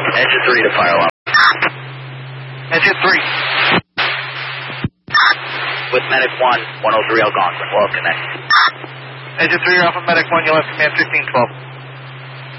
Engine 3 to fire alarm. Engine 3. With Medic 1, 103 Algonquin. We'll connect. Engine 3, Alpha Medic 1, you'll have command 1512.